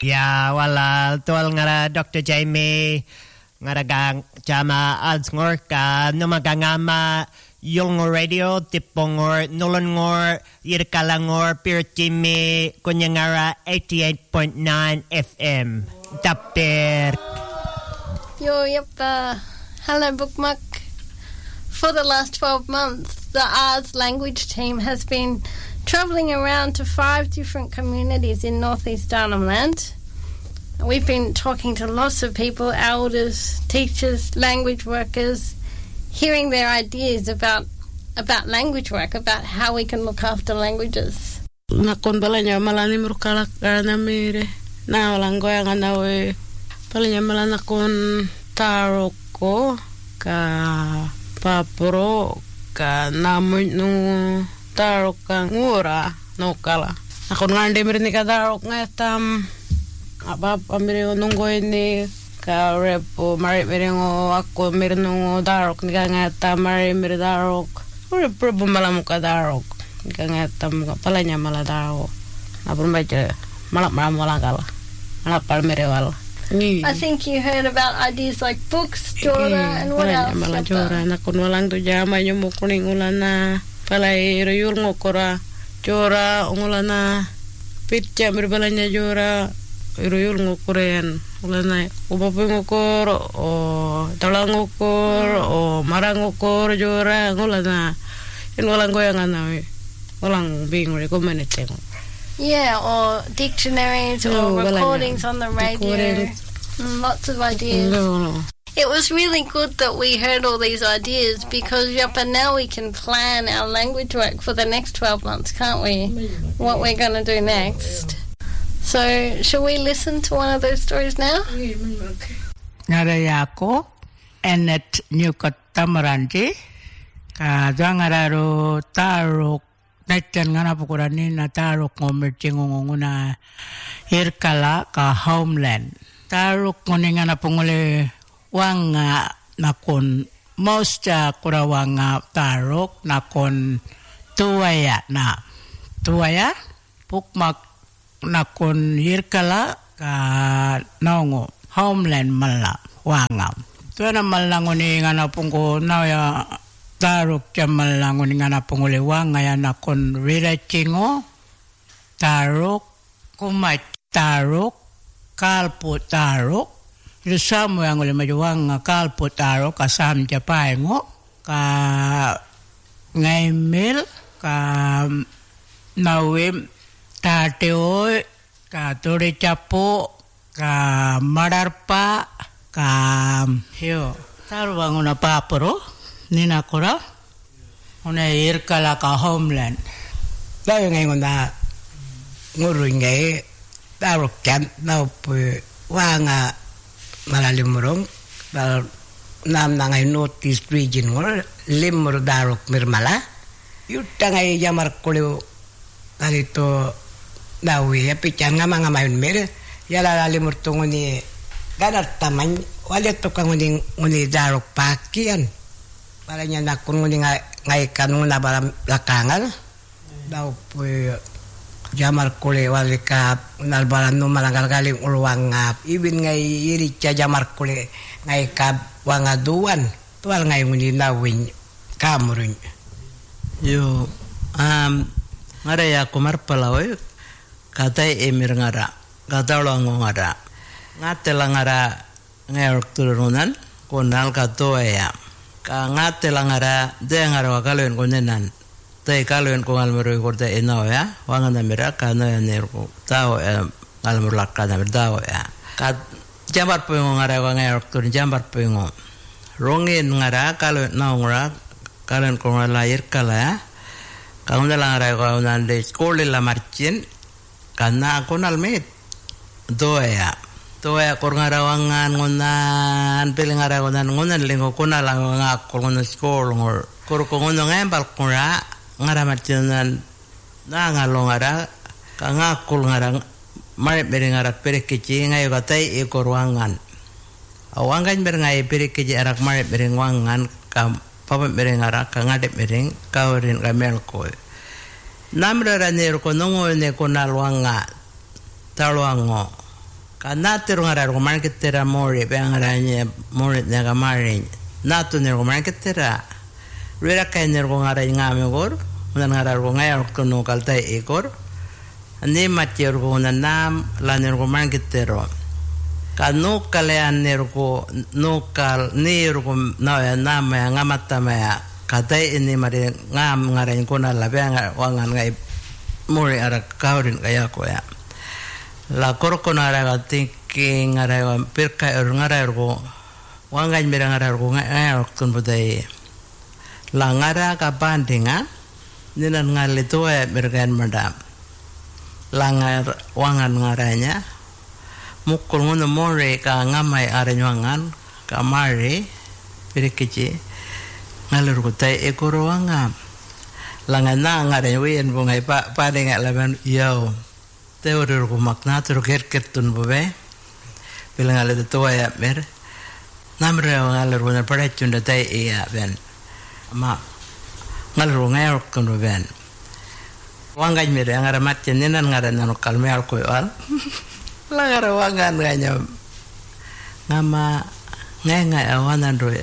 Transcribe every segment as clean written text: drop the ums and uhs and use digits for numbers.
Ya wala tual ngara Dr. Jamie ngara gang jama alsngor ka numagangama Yolngor Radio tipongor nulongor yirkalangor pirtimi kunyangara 88.9 FM tapter. Yo yep hello Bookmark. For the last 12 months the Ards language team has been travelling around to 5 different communities in northeast Arnhem Land. We've been talking to lots of people, elders, teachers, language workers, hearing their ideas about language work, about how we can look after languages. Nakon balanya malani murkalak na mere na walangoya nga nawe balanya malana kon taroko ka papro ka namun nung tarok ka ngura no kala nakon ngande mere ni ka tarok nga tam apa amire nunggo ini ka repo mari mere ngo ako mere nungo darok ni ka ngata mari mere darok ore probo malamu ka darok ni ka ngata palanya mala darok apun baca malak malam kala malak pal mere wal. I think you heard about ideas like books, Jora, and what else? Mala Jora nakon walang tu jama nyo mo kuning ulana palay rayul ngokora Jora ungulana pitcha berbalanya Jora iruyul ngokoren ulana ubapoy ngokor o talang ngokor o marang ngokor Jora ngulana in walang goyangan nawe walang bingo recommended. Yeah, or dictionaries or recordings on the radio. Lots of ideas. It was really good that we heard all these ideas because now we can plan our language work for the next 12 months, can't we? What we're going to do next. So, shall we listen to one of those stories now? Narayako, Enet Nyukot Tamaranti, Kadangararo Tarok, Netan Ganapukurani, Natarok Ngomerchingunguna, Hirkala, Ka Homeland. Tarok Ngoningana Pungole. Wanga nakon most kurawanga tarok nakon tuwaya pukmak nakon hirkala ka naongo homeland mala wanga tuana malangoni ngana pungo nawya tarok jamal langoni ngana pungole wanga ya nakon rirachingo tarok kumait tarok kalpo tarok Rusamo yang oleh majuang kalpo taro kasam japai ngo ka ngaimil ka nawim tateo ka tore chapo ka madarpa ka hio taro banguna paporo nina kora una irkala ka homeland dayo ngayon na ngurung ngay taro kan na po wanga malalimurong dal nam nangay notice region ngor limur darok mirmala yutangay yamar kuliw kalito dawi apichan nga mga mayon mir yala limur tungo ni ganar taman walit to kang nguni darok pakian para niya nakun nguni ngay kanong nabaram lakangal daw po Jamar kule walika nalbalan no malangal-galing uruwang ibin ngay iricha jamar kule ngay wangaduan tual ngay nguninawin kamurin. Yo ngaraya kumar palawe katay emir ngara katawlang ngara ngatelang ngara ngayok turunan kunal katoya ka ngatelang ngara de ngara wakaloin kunenan tay kaluen ko almero korda eno ya wangana mera kana nerko tao almero lakana tao ya ka jambar pengo ngara wanga tur jambar pengo rongin ngara kaluen naungra kalen ko lahir kala ya kaunda ngara ko nande skole la marchin kana konal met doya kor ngara wangan ngonan piling ngara ngonan lingo konal ngakol ngonan skol ngor kor ko ngono ngembal kora ngaramat janan na ngalongara ka ngakul ngarang mare berengarak perekeci ngai gatai e korwangan awangan berengai perekeci arak mare berengwangan ka papa berengarak ka ngade bereng kaurin kamelko namra raner ko nongo ne konalwanga talwango Kanatero ngara ko marketera more bangaranya more naga marin natu ner ko marketera rera kainer ko ngara ngame gor unan ngara ko ngaya ko no kaltai ekor ane matyer ko nam laner ko marketero kanu kalean ner ko no kal ner ko na nama ngamata maya katai ini mari ngam ngara ko na labang wangan ngai more ara kaurin kaya ko ya la korko nara gatiki ngara perka ngara ko wangan mera ngara ko ngara kun budai la ngara ka bandinga ninan ngale to e mergan madam la ngar wangan ngaranya mukul ngono more ka ngamai arenyangan ka mari perkici ngalur ko tai ekoro wanga la ngana ngara yen bungai pa denga laban yo teori ko makna turu kertun bobe bilang ale de toa ya mer namre ngale ro na pare chunda tai ya ben ma ngale ro ngayo kon ben wangaj mer ngara matchen nenan ngara nano kalme al ko al la ngara wangan nganya ngama ngai awanan ro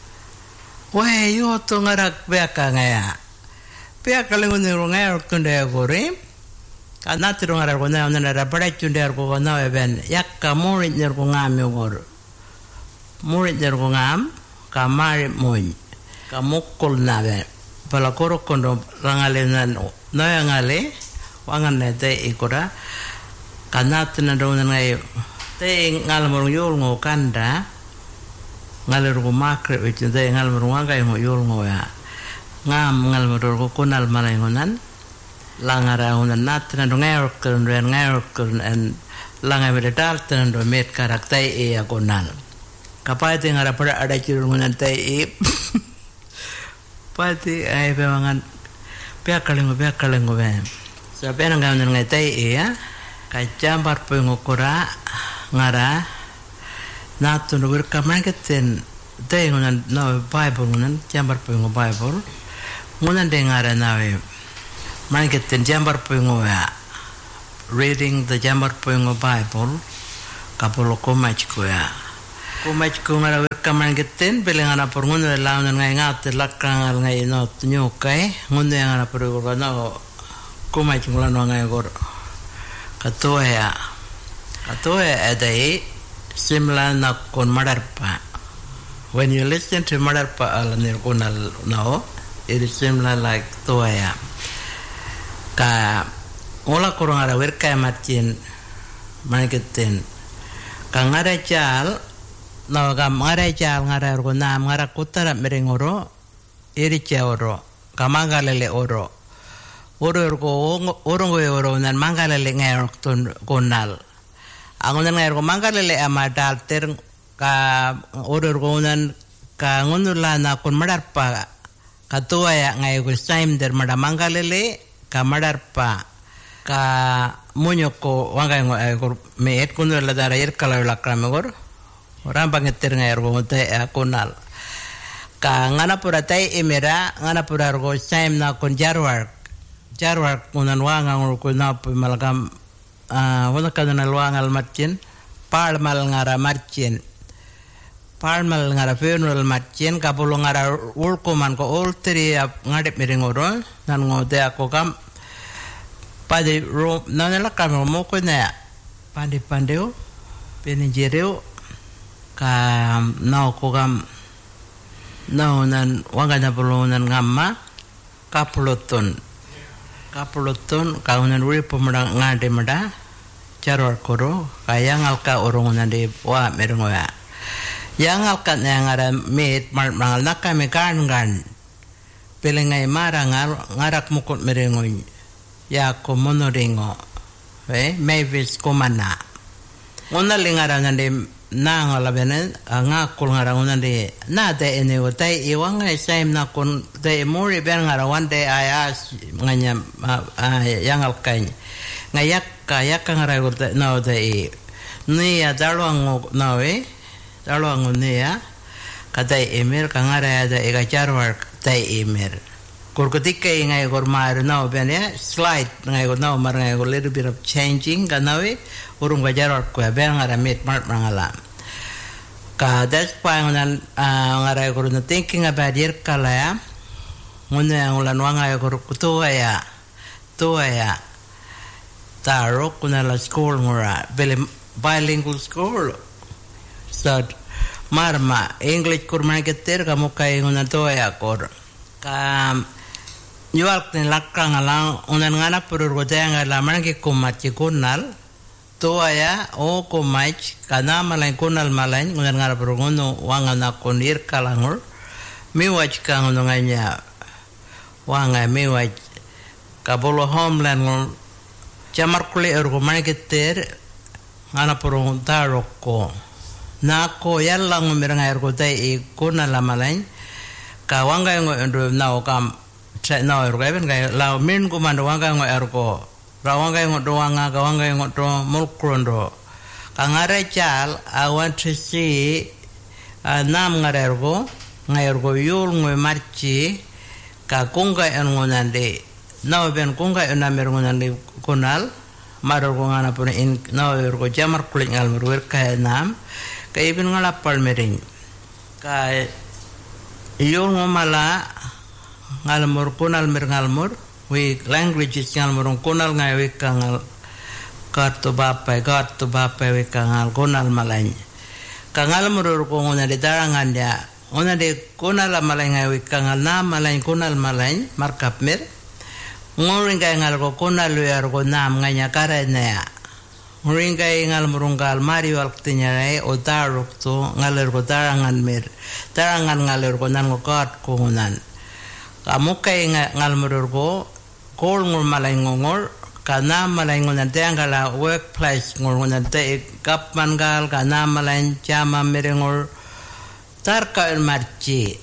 we yo to ngara beka ngaya beka lengun ro ngayo kon de gore kanatiro ngara ko na na para chunde ko na ben yakka morit ner ko ngam gor morit ner ko ngam ka mari moy ka mokol na be pala koro kondo rangale nan no ngale wangan ne te ikora kanat na do na ngai te ngal mo yul ngo kanda ngale ro makre we te ngal mo wangai mo yul ngo ya ngam ngal mo ro ko kunal malay ngonan langara una natna do ngayorkun en langa betal tan do met karaktai e agonal kapai te ngara pada ada cirungan tai e pati ai bewangan pia kalengo be sabe nang ngai tai e ya kacambar pengokora ngara natu do berkamang keten tai ngunan no bible ngunan cambar pengo bible ngunan dengara nawe Mangetten jambar pungo ya reading the jambar pungo Bible kapolo komach ko ya komach ko ngara ka mangetten belengana por ngono laun ngai ngat lakang ngai no nyukai ngono ngara por ko no komach ngulano ngai gor katoya adai simla na kon madarpa when you listen to madarpa al nirkunal no it is similar like toya ka ola kurang ada werka matchin marketing ka ngara chal no ka ngara chal ngara ro nam ngara kutara merengoro iri chaoro ka mangalele oro ko oro nan mangalele ngayor ton konal angon ngayor ko mangalele amadal ter ka oro nan ka ngunula na kon madarpa ka tuwa ya ngayo ko time der madamangalele kamarpa ka munyo ko wangai ngo me et kuno la dara yer kala la kramegor ora bangeter ngayer bo te akunal ka ngana pura tai emera ngana pura go saim na kon jarwar kunan wanga ngo ko na malgam wala kadana wangal matchen palmal ngara matchen palmal ngara funeral matchen kapolo ngara ulko man ko olteri ngadep miringoro nan ngode ako kam pade ro nanela kam mo ko na pandeu penjereu ka na ko kam na nan wanga na polo nan ngamma kaploton kaunan uri pemedang ngade meda caror koro kayang alka orong nande wa merengoya yang alkat yang ada met mangal nakame kan pelengai marangal ngarak mukut merengoy ya ko monoringo mavis komana ngona lingara nande nang alabenen ngakul ngara nande na de ene utai iwang saim na kon de more ben ngara one day I ask nganya yang alkai ngayak kayak ngara urta no de ni ya dalwang nawe dalwang ne ya kata emir kangara ada ega charwar tai emir Kor ketika ngai kor mar now ben ya slide ngai kor now mar ngai kor little bit of changing kanawe urung bajar ko ben ngara mit mar mangala. Ka that's why ngara kor thinking about ir kala ya. Ngune ulan wanga kor kutua ya. Tua ya. Taro kuna la school ngora bilingual school. So marma English kor man keter kamu kai nguna tua ya kor. Ka Yuak ni lakang alang unan ngana perur kota yang ada mana ke kumat kunal tua ya o kumaj kana malain kunal malain unan ngana perur ngono wangan akunir kalangur miwaj kang unangnya wangai miwaj kabolo homeland ngol jamar kule ergo mana ke ter ngana perur taroko nako yalang mirang air kota kunal malain kawangai ngondo nau kam no ergen kay la min ko man wanga ngo erko rawanga ngo doanga kawanga ngo to mulkrondo kangare chal I want to see nam ngarergo ngairgo yul ngo marchi ka kunga en ngonande no ben kunga en namer ngonande kunal margo ngana pun in no ergo jamar kulit ngal merwer kay nam kay bin ngala palmering kay yul ngo mala ngalmur kunal mir ngalmur we languages ngalmur kunal ngai we kangal kartu bapai we kangal kunal malai kangal murur ko ngona de tarangan dia ngona de kunal malai ngai we kangal na malai kunal malai markap mir ngoring ngai ngal ko kunal yer ko nam ngai nyakare na ngoring ngai ngalmur ngal mari waktinya rai otaruk to ngaler ko tarangan mir tarangan ngaler ko nan ko kat ko ngonan kamu kay ngalmurur ko kol ngol malay ngol kana malay ngol nante angala workplace ngol nante kapman gal kana malay chama merengol tarka marchi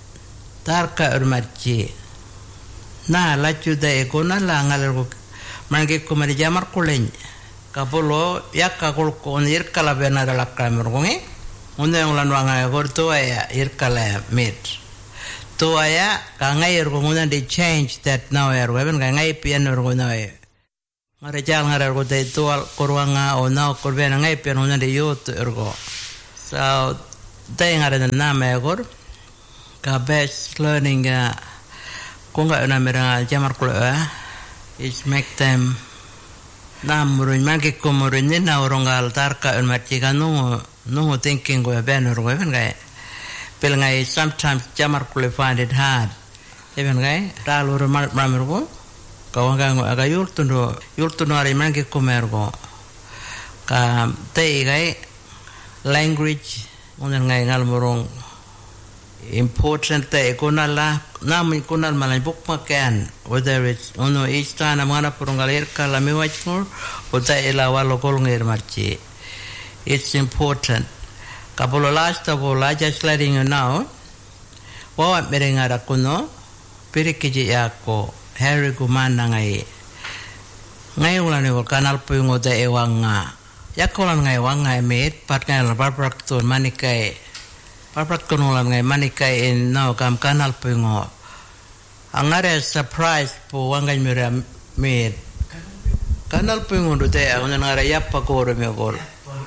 na lachu de ekona la ngaler ko mangi ko mari jamar kulen kapolo yakka kol ko nir kala benara la kamur ngi unde ngolan wanga gorto ya ir kala mit to aya kangai ergona de change that now erwen kangai pian ergona mare jal ngara ergo de tual korwanga o now korben ngai pian ona de yot ergo so they ngara de name ergor ka best learning konga ona mera jamar ko is make them namurun magi komurun na orongal tarka en machiga no thinking go ben ergo ngai Pelngai sometimes jamar kule find it hard. Even guy, ralu ramergo, kawangango agayul tuno ari mangi komergo. Ka te guy language unan ngai ngalmurong important te kunala namin kunal malay bukmakan whether it's uno each time amana purungalir kala miwachmur o te ilawalo kolngir marchi. It's important. Kapolo last of all, just letting you know, what merengara kuno, pirikiji yako, Harry Kumana ngai. Ngai ulan ko kanal pungo de ewanga. Yakolan ngai wanga met, pat ngai barbaktun manikai. Barbaktun ulan ngai manikai in no kam kanal pungo. Angare surprise po wanga mira met. Kanal pungo do te unan ngara yappa ko me gol.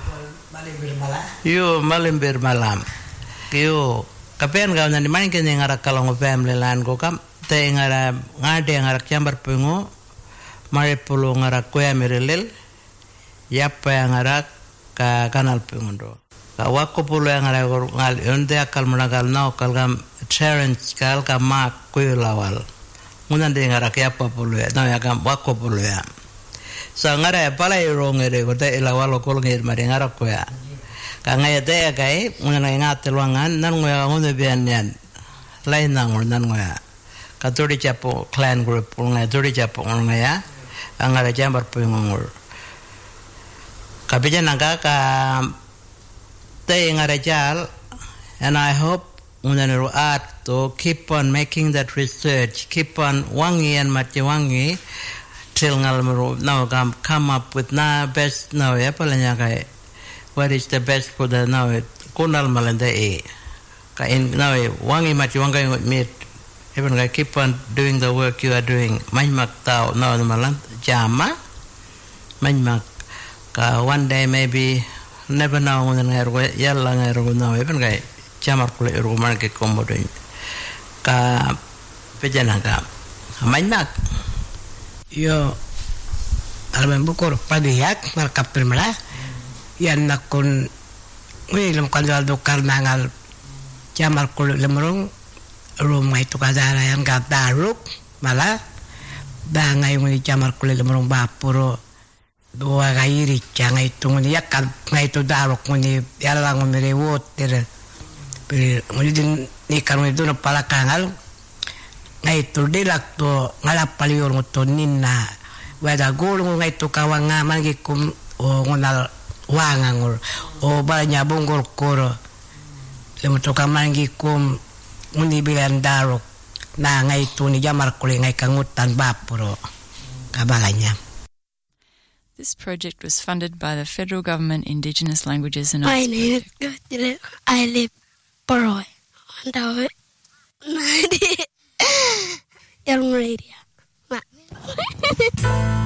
Yo malimbir malam. Yo kapen ga nan main ke ngara kalong family lan ko kam te ngara ngade ngara chambar pungo mare pulo ngara koya merelel yappa ngara ka kanal pungo ka wakko pulo ngara ngal onde akal munagal no kalgam Terence kal ka mak koyo lawal munan de ngara yappa pulo no ya kam wakko pulo ya so ngara pala irongere ko te lawal ko ngir mare ngara koya kangaya te kai munan ngate luangan nan ngoya ngone bian lain nang nan ngoya katuri chapo clan group ngai turi chapo ngaya angara jambar pungol kabija naga ka te ngara jal and I hope munan ro art to keep on making that research keep on wangi and mati wangi till ngal mero now come up with na best now ya palanya kai what is the best for the now kunal malanda e ka in now wangi mati wangi mit Even I keep on doing the work you are doing. Manyak tau no malang jama. Manyak ka one day maybe never know when I yalla ngai no even I jamar kule rumah ke komodo ka pejanaka. Manyak yo alam bukur padiyak markap primla yan nakon wilam kanjal do karnangal jamar kule lemrong rumah itu kadara yang daruk malah bangai ngoni jamar kule lemrong bapuro dua gairi jangan itu ngoni yakal ngai itu daruk ngoni yalla ngoni rewot ter ngoni din ni karun itu pala kangal ngai itu dilak to ngalap palior ngoto ninna wada gulung ngai itu kawanga mangi kum o ngonal wangangor o balanya bongor koro lemo to kamangi kum muni bilan darok na ngai tu ni jamar kule ngai kangutan bapuro kabalanya. This project was funded by the Federal Government Indigenous Languages and My Arts name is I live Poroy. Yang radio.